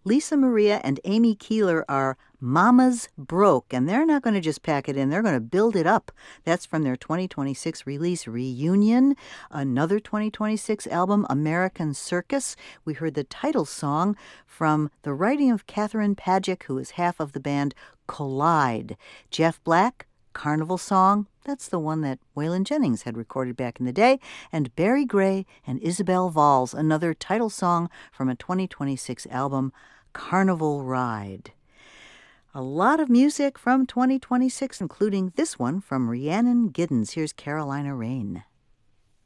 Lisa Maria and Amy Keeler are Mama's Broke, and they're not going to just pack it in, they're going to build it up. That's from their 2026 release, Reunion. Another 2026 album, American Circus. We heard the title song from the writing of Catherine Pajic, who is half of the band Collide. Jeff Black, Carnival Song. That's the one that Waylon Jennings had recorded back in the day. And Barry Gray and Isabel Valls, another title song from a 2026 album, Carnival Ride. A lot of music from 2026, including this one from Rhiannon Giddens. Here's Carolina Rain.